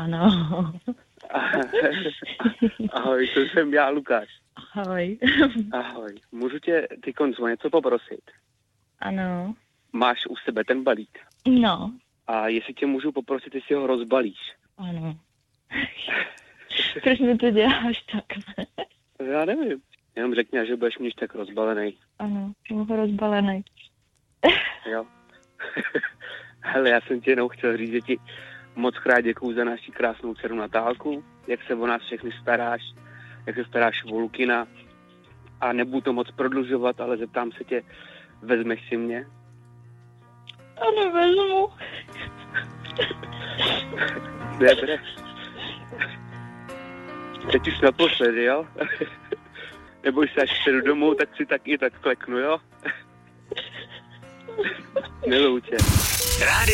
Ano. Ahoj, to jsem já, Lukáš. Ahoj. Ahoj, můžu tě teď o něco poprosit? Ano. Máš u sebe ten balík? No. A jestli tě můžu poprosit, jestli ho rozbalíš? Ano. Proč mi to děláš takhle? Já nevím. Jenom řekni, že budeš mít tak rozbalený. Ano, jsem ho rozbalený. Jo. Hele, já jsem ti jenom chtěl říct, že ti moc krát děkuju za naši krásnou dceru Natálku, jak se o nás všechny staráš, jak se staráš o Lukina. A nebudu to moc prodlužovat, ale zeptám se tě, vezmeš si mě? Ano, vezmu. Dobře. Teď už naposledy, jo? Neboj se, až přijdu domů, tak si tak kleknu, jo? Miluju tě.